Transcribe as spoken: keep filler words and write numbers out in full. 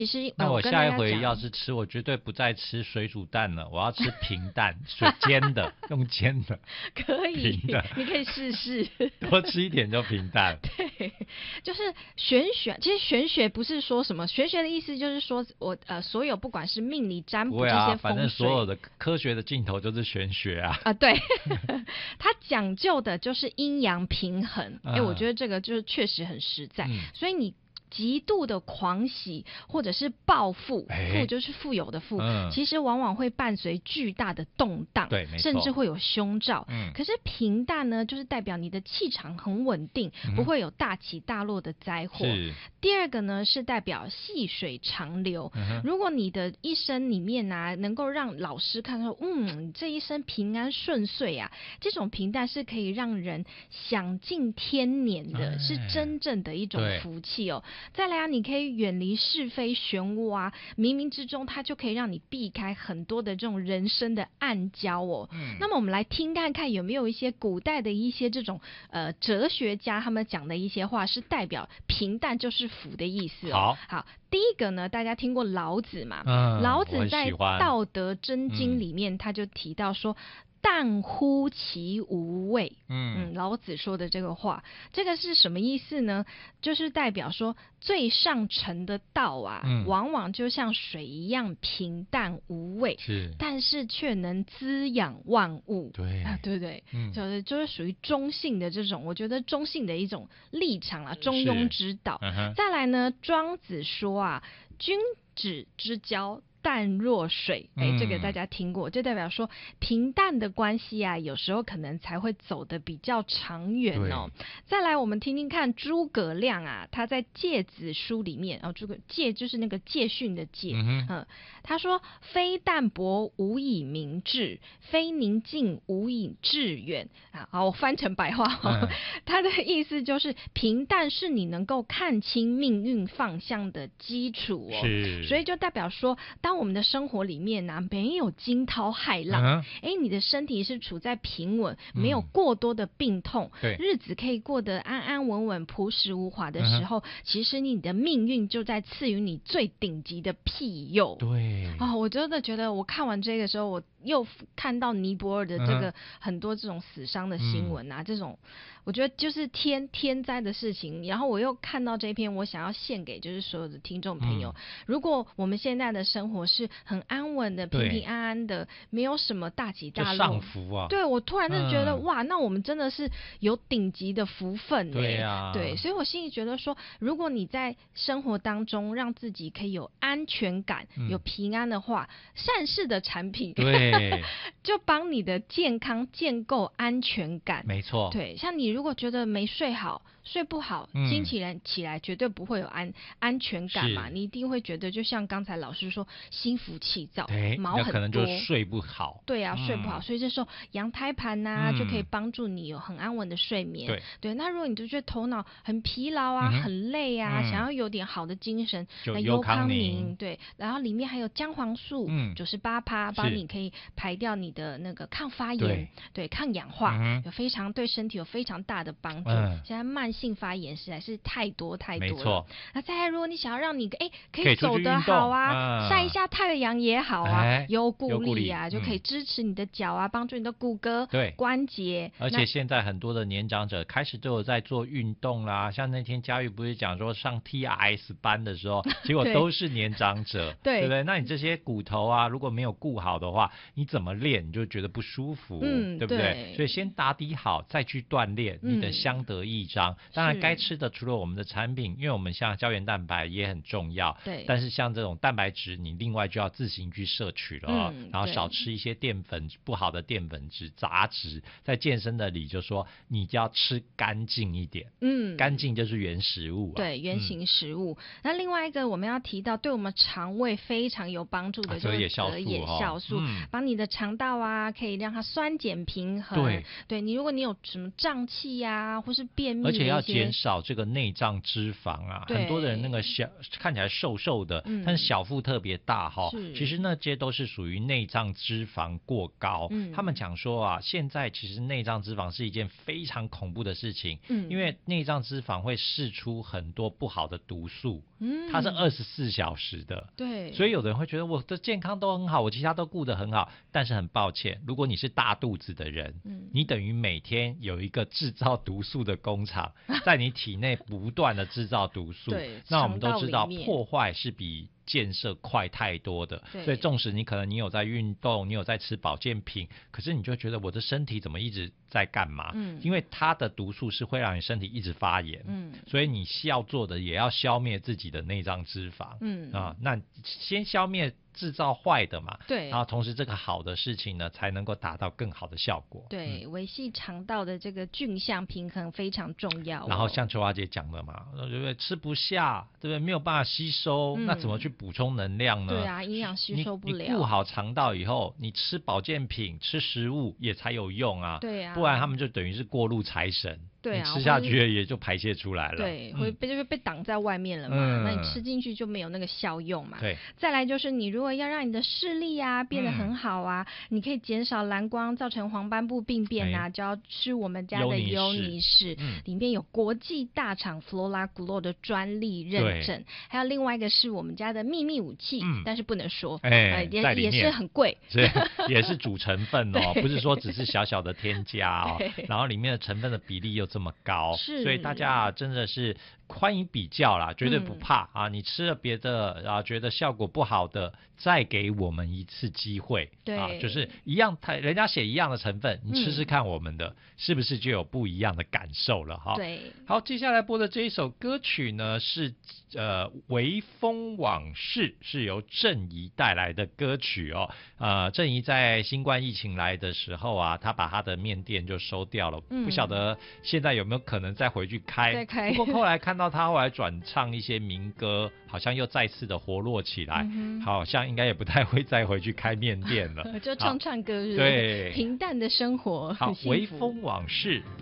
其实那我我下一回跟大家讲要是吃，我绝对不再吃水煮蛋了，我要吃平蛋，水煎的，用煎的， 可以平的， 你可以试试， 多吃一点就平蛋。 对，就是玄学，其实玄学不是说什么，玄学的意思就是说我呃所有不管是命理占卜这不会啊， 些风水， 反正所有的科学的尽头就是玄学啊。 啊，对，它讲究的就是阴阳平衡。哎、 嗯我觉得这个就是确实很实在。 嗯所以你极度的狂喜或者是暴富， 哎富就是富有的富， 嗯其实往往会伴随巨大的动荡， 对没错甚至会有凶兆。 嗯可是平淡呢，就是代表你的气场很稳定， 嗯不会有大起大落的灾祸。 是， 第二个呢，是代表细水长流。 嗯哼如果你的一生里面啊，能够让老师看到，嗯，你这一生平安顺遂啊，这种平淡是可以让人享尽天年的， 哎是真正的一种对福气哦。再来啊，你可以远离是非漩涡啊，冥冥之中它就可以让你避开很多的这种人生的暗礁哦。 嗯那么我们来听看看有没有一些古代的一些这种呃哲学家他们讲的一些话，是代表平淡就是福的意思哦。 好， 好，第一个呢，大家听过老子嘛？ 嗯我老子在《 很喜欢道德真经》 嗯里面，他就提到说。淡乎其无味， 嗯嗯，老子说的这个话，这个是什么意思呢？就是代表说最上层的道啊， 嗯往往就像水一样平淡无味， 是， 但是却能滋养万物。 对啊，对不对？ 嗯就是就是属于中性的这种，我觉得中性的一种立场啊，中庸之道。 嗯哼再来呢，庄子说啊，君子之交淡若水，哎，这个大家听过，就代表说平淡的关系啊，有时候可能才会走得比较长远哦。再来，我们听听看诸葛亮啊，他在《诫子书》里面哦，诸葛诫就是那个戒训的戒， 嗯哼嗯，他说：“非淡泊无以明志，非宁静无以致远。”啊，好，我翻成白话哦， 嗯他的意思就是平淡是你能够看清命运方向的基础哦。 是， 所以就代表说，当我们的生活里面呢、啊、没有惊涛骇浪，哎、嗯，你的身体是处在平稳，没有过多的病痛， 对、嗯， 日子可以过得安安稳稳、朴实无华的时候，嗯、其实你的命运就在赐予你最顶级的庇佑。 对， 哦，我真的觉得我看完这个时候，我又看到尼泊尔的这个很多这种死伤的新闻啊，嗯、这种。我觉得就是天天灾的事情，然后我又看到这篇，我想要献给就是所有的听众朋友。嗯、如果我们现在的生活是很安稳的、平平安安的，没有什么大起大落， 上福啊！ 对，我突然就觉得、 嗯、 哇，那我们真的是有顶级的福分哎。 对啊， 对，所以我心里觉得说，如果你在生活当中让自己可以有安全感、嗯、有平安的话，善事的产品对， 就帮你的健康建构安全感。 没错， 对，像你。如果觉得没睡好、睡不好， 嗯、 今起来起来绝对不会有安安全感嘛，你一定会觉得，就像刚才老师说，心浮气躁，毛很多， 可能就睡不好。 对啊， 嗯、 睡不好，所以这时候羊胎盘呐、啊嗯、就可以帮助你有很安稳的睡眠。 对对，那如果你就觉得头脑很疲劳啊、嗯、很累啊、嗯，想要有点好的精神，那优康宁，对，然后里面还有姜黄素，嗯，九十八趴，帮你可以排掉你的那个抗发炎，对，对抗氧化、嗯，有非常对身体有非常大的帮助。嗯、现在慢性发炎实在是太多太多了。 没错。 那再来，如果你想要让你哎可以走得好啊，晒、嗯、一下太阳也好啊，哎、优固力啊、嗯，就可以支持你的脚啊，帮助你的骨骼、 对关节。 而且现在很多的年长者开始都有在做运动啦，像那天佳玉不是讲说上 T R S 班的时候，结果都是年长者，对, 对不对？那你这些骨头啊，如果没有顾好的话，你怎么练你就觉得不舒服，嗯，对不对？对，所以先打底好，再去锻炼。你的相得益彰、嗯、当然该吃的除了我们的产品，因为我们像胶原蛋白也很重要，对，但是像这种蛋白质你另外就要自行去摄取了、嗯、然后少吃一些淀粉，不好的淀粉质杂质，在健身的里就说你就要吃干净一点，嗯，干净就是原食物、啊、 对，原型食物、嗯、那另外一个我们要提到对我们肠胃非常有帮助的就是隔夜酵素，帮、哦嗯、你的肠道啊可以让它酸碱平衡， 对， 对，你如果你有什么胀气呀、啊，或是便秘、啊、 而且要减少这个内脏脂肪啊。很多的人那个小看起来瘦瘦的，嗯、但是小腹特别大哈，其实那些都是属于内脏脂肪过高。嗯、他们讲说啊，现在其实内脏脂肪是一件非常恐怖的事情，嗯、因为内脏脂肪会释出很多不好的毒素，嗯、它是二十四小时的。 对， 所以有的人会觉得我的健康都很好，我其他都顾得很好，但是很抱歉，如果你是大肚子的人，嗯、你等于每天有一个制造毒素的工厂在你体内不断的制造毒素。那我们都知道破坏是比建设快太多的，所以纵使你可能你有在运动，你有在吃保健品，可是你就觉得我的身体怎么一直在干嘛？嗯，因为它的毒素是会让你身体一直发炎，嗯，所以你要做的也要消灭自己的内脏脂肪，嗯啊，那先消灭制造坏的嘛， 对， 然后同时这个好的事情呢，才能够达到更好的效果。 对，维系肠道的这个菌相平衡非常重要、哦。 然后像秋华姐讲的嘛，对不对？吃不下，对不对？没有办法吸收，嗯、那怎么去补充能量呢？ 对啊，营养吸收不了。 你顾好肠道以后，你吃保健品、吃食物也才有用啊。 对啊， 不然他们就等于是过路财神。 对啊， 你吃下去也就排泄出来了， 对，会被、嗯、就被挡在外面了嘛、嗯，那你吃进去就没有那个效用嘛。 对， 再来就是你如果要让你的视力啊变得很好啊，嗯、你可以减少蓝光造成黄斑部病变啊，就要吃我们家的优尼氏，嗯、里面有国际大厂 Flora Glow 的专利认证，还有另外一个是我们家的秘密武器，嗯、但是不能说，哎、呃，也也是很贵， 是也是主成分哦，不是说只是小小的添加哦，然后里面的成分的比例又这么高，所以大家啊真的是欢迎比较啦，绝对不怕、嗯、啊！你吃了别的啊，觉得效果不好的，再给我们一次机会， 对啊， 就是一样，人家写一样的成分，你吃吃看我们的、嗯、是不是就有不一样的感受了哈？ 对， 好，接下来播的这一首歌曲呢是呃《微风往事》，是由郑怡带来的歌曲哦。呃，郑怡在新冠疫情来的时候啊，他把他的面店就收掉了，嗯、不晓得现在有没有可能再回去开？ 再开。 不过后来看到他后来转唱一些民歌，好像又再次的活络起来，嗯、好像应该也不太会再回去开面店了， 就唱唱歌是， 对， 平淡的生活。 好，微风往事